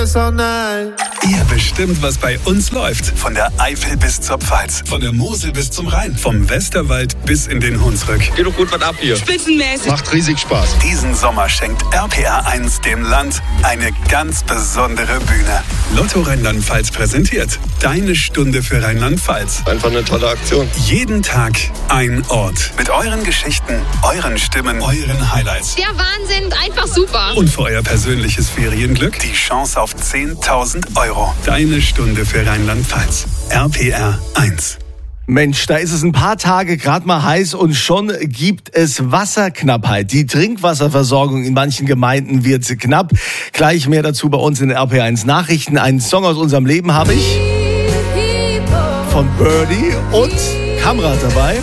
Ihr bestimmt, was bei uns läuft. Von der Eifel bis zur Pfalz. Von der Mosel bis zum Rhein. Vom Westerwald bis in den Hunsrück. Geht doch gut was ab hier. Spitzenmäßig. Macht riesig Spaß. Diesen Sommer schenkt RPR1 dem Land eine ganz besondere Bühne. Lotto Rheinland-Pfalz präsentiert Deine Stunde für Rheinland-Pfalz. Einfach eine tolle Aktion. Jeden Tag ein Ort. Mit euren Geschichten, euren Stimmen, euren Highlights. Der Wahnsinn, einfach super. Und für euer persönliches Ferienglück die Chance auf 10.000 Euro. Deine Stunde für Rheinland-Pfalz. RPR1. Mensch, da ist es ein paar Tage gerade mal heiß und schon gibt es Wasserknappheit. Die Trinkwasserversorgung in manchen Gemeinden wird knapp. Gleich mehr dazu bei uns in den RPR1 Nachrichten. Einen Song aus unserem Leben habe ich von Birdie und Kamrat dabei.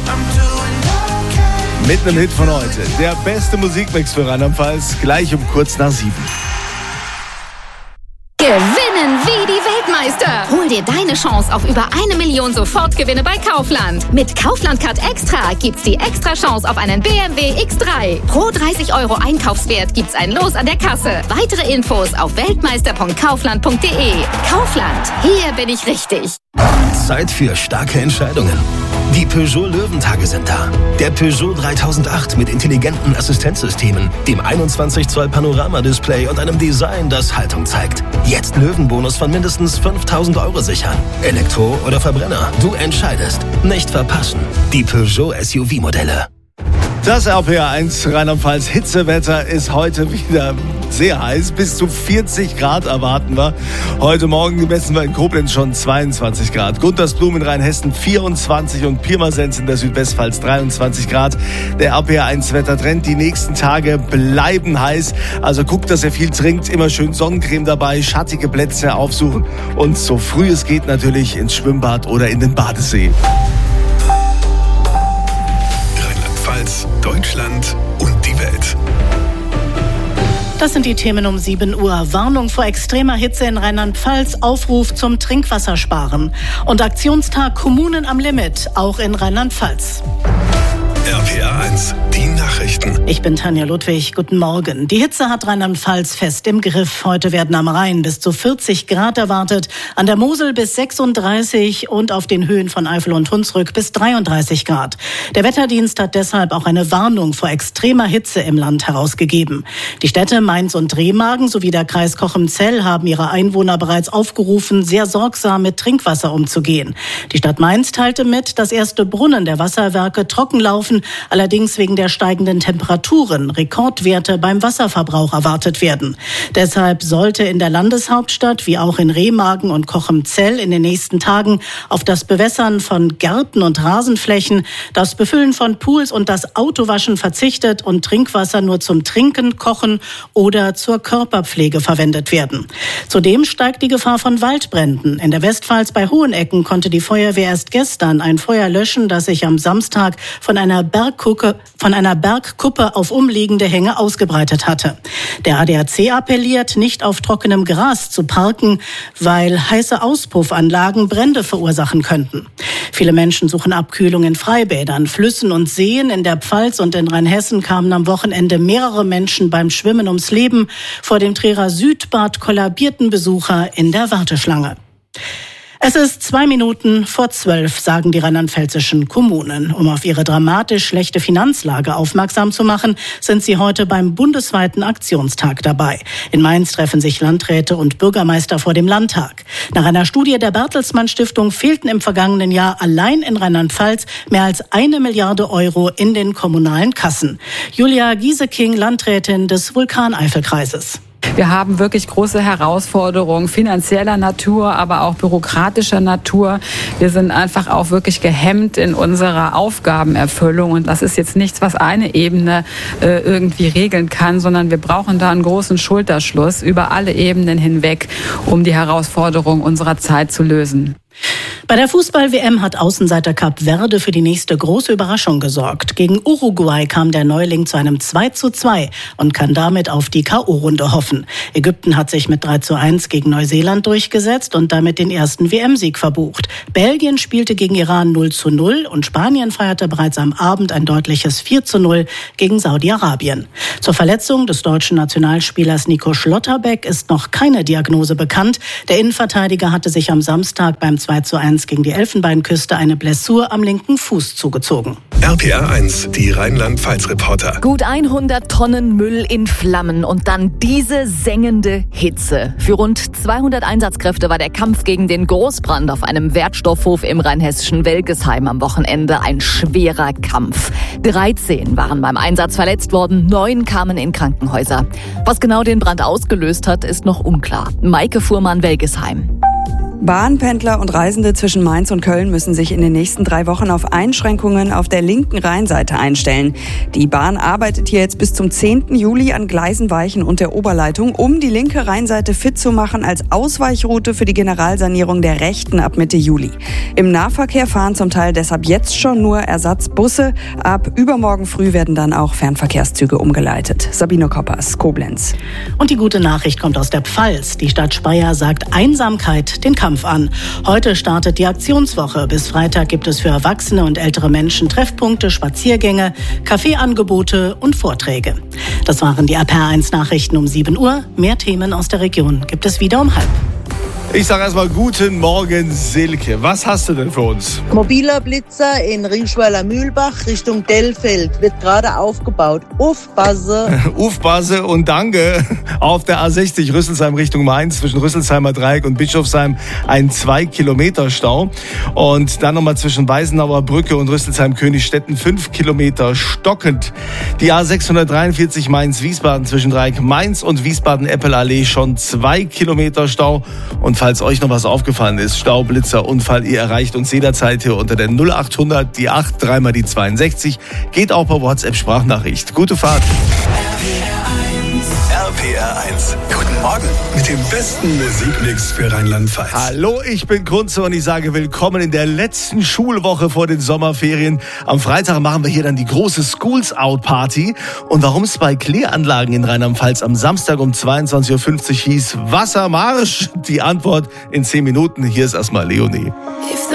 Mit einem Hit von heute. Der beste Musikmix für Rheinland-Pfalz. Gleich um kurz nach 7. Gewinnen wie die Weltmeister. Hol dir deine Chance auf über 1 Million Sofortgewinne bei Kaufland. Mit Kaufland Card Extra gibt's die extra Chance auf einen BMW X3. Pro 30 Euro Einkaufswert gibt's ein Los an der Kasse. Weitere Infos auf weltmeister.kaufland.de. Kaufland, hier bin ich richtig. Zeit für starke Entscheidungen. Die Peugeot Löwentage sind da. Der Peugeot 3008 mit intelligenten Assistenzsystemen, dem 21 Zoll Panoramadisplay und einem Design, das Haltung zeigt. Jetzt Löwenbonus von mindestens 5.000 Euro sichern. Elektro oder Verbrenner, du entscheidest. Nicht verpassen. Die Peugeot SUV-Modelle. Das RPR1 Rheinland-Pfalz Hitzewetter ist heute wieder sehr heiß. Bis zu 40 Grad erwarten wir. Heute Morgen messen wir in Koblenz schon 22 Grad. Guntersblum in Rheinhessen 24 und Pirmasens in der Südwestpfalz 23 Grad. Der RPR1 Wettertrend. Die nächsten Tage bleiben heiß. Also guckt, dass ihr viel trinkt. Immer schön Sonnencreme dabei, schattige Plätze aufsuchen. Und so früh es geht natürlich ins Schwimmbad oder in den Badesee. Deutschland und die Welt. Das sind die Themen um 7 Uhr. Warnung vor extremer Hitze in Rheinland-Pfalz, Aufruf zum Trinkwassersparen. Und Aktionstag Kommunen am Limit, auch in Rheinland-Pfalz. RPR1, die Nachrichten. Ich bin Tanja Ludwig, guten Morgen. Die Hitze hat Rheinland-Pfalz fest im Griff. Heute werden am Rhein bis zu 40 Grad erwartet, an der Mosel bis 36 und auf den Höhen von Eifel und Hunsrück bis 33 Grad. Der Wetterdienst hat deshalb auch eine Warnung vor extremer Hitze im Land herausgegeben. Die Städte Mainz und Remagen sowie der Kreis Cochem-Zell haben ihre Einwohner bereits aufgerufen, sehr sorgsam mit Trinkwasser umzugehen. Die Stadt Mainz teilte mit, dass erste Brunnen der Wasserwerke trocken laufen, allerdings wegen der steigenden Temperaturen Rekordwerte beim Wasserverbrauch erwartet werden. Deshalb sollte in der Landeshauptstadt wie auch in Remagen und Cochem-Zell in den nächsten Tagen auf das Bewässern von Gärten und Rasenflächen, das Befüllen von Pools und das Autowaschen verzichtet und Trinkwasser nur zum Trinken, Kochen oder zur Körperpflege verwendet werden. Zudem steigt die Gefahr von Waldbränden. In der Westpfalz bei Hohenecken konnte die Feuerwehr erst gestern ein Feuer löschen, das sich am Samstag von einer Bergkuppe auf umliegende Hänge ausgebreitet hatte. Der ADAC appelliert, nicht auf trockenem Gras zu parken, weil heiße Auspuffanlagen Brände verursachen könnten. Viele Menschen suchen Abkühlung in Freibädern, Flüssen und Seen. In der Pfalz und in Rheinhessen kamen am Wochenende mehrere Menschen beim Schwimmen ums Leben. Vor dem Trierer Südbad kollabierten Besucher in der Warteschlange. Es ist 2 Minuten vor 12, sagen die rheinland-pfälzischen Kommunen. Um auf ihre dramatisch schlechte Finanzlage aufmerksam zu machen, sind sie heute beim bundesweiten Aktionstag dabei. In Mainz treffen sich Landräte und Bürgermeister vor dem Landtag. Nach einer Studie der Bertelsmann Stiftung fehlten im vergangenen Jahr allein in Rheinland-Pfalz mehr als 1 Milliarde Euro in den kommunalen Kassen. Julia Gieseking, Landrätin des Vulkaneifelkreises. Wir haben wirklich große Herausforderungen finanzieller Natur, aber auch bürokratischer Natur. Wir sind einfach auch wirklich gehemmt in unserer Aufgabenerfüllung. Und das ist jetzt nichts, was eine Ebene irgendwie regeln kann, sondern wir brauchen da einen großen Schulterschluss über alle Ebenen hinweg, um die Herausforderungen unserer Zeit zu lösen. Bei der Fußball-WM hat Außenseiter Kap Verde für die nächste große Überraschung gesorgt. Gegen Uruguay kam der Neuling zu einem 2:2 und kann damit auf die K.O.-Runde hoffen. Ägypten hat sich mit 3:1 gegen Neuseeland durchgesetzt und damit den ersten WM-Sieg verbucht. Belgien spielte gegen Iran 0:0 und Spanien feierte bereits am Abend ein deutliches 4:0 gegen Saudi-Arabien. Zur Verletzung des deutschen Nationalspielers Nico Schlotterbeck ist noch keine Diagnose bekannt. Der Innenverteidiger hatte sich am Samstag beim 2:1 gegen die Elfenbeinküste eine Blessur am linken Fuß zugezogen. RPA 1, die Rheinland-Pfalz-Reporter. Gut 100 Tonnen Müll in Flammen und dann diese sengende Hitze. Für rund 200 Einsatzkräfte war der Kampf gegen den Großbrand auf einem Wertstoffhof im rheinhessischen Welgesheim am Wochenende ein schwerer Kampf. 13 waren beim Einsatz verletzt worden, 9 kamen in Krankenhäuser. Was genau den Brand ausgelöst hat, ist noch unklar. Maike Fuhrmann, Welgesheim. Bahnpendler und Reisende zwischen Mainz und Köln müssen sich in den nächsten 3 Wochen auf Einschränkungen auf der linken Rheinseite einstellen. Die Bahn arbeitet hier jetzt bis zum 10. Juli an Gleisen, Weichen und der Oberleitung, um die linke Rheinseite fit zu machen als Ausweichroute für die Generalsanierung der rechten ab Mitte Juli. Im Nahverkehr fahren zum Teil deshalb jetzt schon nur Ersatzbusse. Ab übermorgen früh werden dann auch Fernverkehrszüge umgeleitet. Sabine Koppers, Koblenz. Und die gute Nachricht kommt aus der Pfalz. Die Stadt Speyer sagt Einsamkeit den Kampf an. Heute startet die Aktionswoche. Bis Freitag gibt es für erwachsene und ältere Menschen Treffpunkte, Spaziergänge, Kaffeeangebote und Vorträge. Das waren die RPA1 Nachrichten um 7 Uhr. Mehr Themen aus der Region gibt es wieder um 12:30. Ich sage erstmal guten Morgen, Silke. Was hast du denn für uns? Mobiler Blitzer in Ringschueler Mühlbach Richtung Dellfeld wird gerade aufgebaut. Aufpasse. Aufpasse und danke. Auf der A60 Rüsselsheim Richtung Mainz zwischen Rüsselsheimer Dreieck und Bischofsheim ein 2 Kilometer Stau. Und dann nochmal zwischen Weißenauer Brücke und Rüsselsheim-Königstetten 5 Kilometer stockend. Die A643 Mainz-Wiesbaden zwischen Dreieck Mainz und Wiesbaden-Eppelallee schon 2 Kilometer Stau. Und falls euch noch was aufgefallen ist, Stau, Blitzer, Unfall, ihr erreicht uns jederzeit hier unter der 0800, die 8, 3 die 62. Geht auch per WhatsApp-Sprachnachricht. Gute Fahrt. RPA 1. Guten Morgen mit dem besten Musikmix für Rheinland-Pfalz. Hallo, ich bin Kunze und ich sage willkommen in der letzten Schulwoche vor den Sommerferien. Am Freitag machen wir hier dann die große Schools Out Party. Und warum es bei Kläranlagen in Rheinland-Pfalz am Samstag um 22:50 Uhr hieß Wassermarsch? Die Antwort in 10 Minuten. Hier ist erstmal Leonie.